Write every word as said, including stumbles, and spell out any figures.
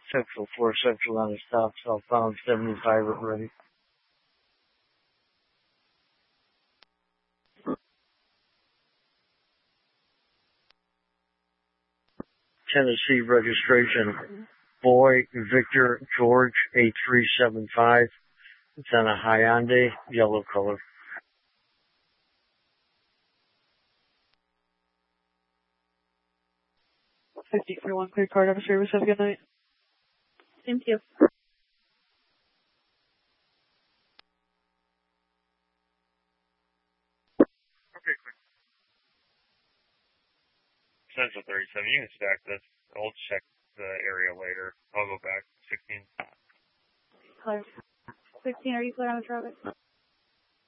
Central four Central on the stop, southbound seventy-five at ready. Tennessee registration, Boy Victor George eight three seven five. It's on a Hyundai, yellow color. fifty for one clear card of service. Have a good night. Thank you. Okay, quick. Central thirty-seven, you can stack this. I'll check the area later. I'll go back. sixteen. Clear. sixteen, are you clear on the traffic?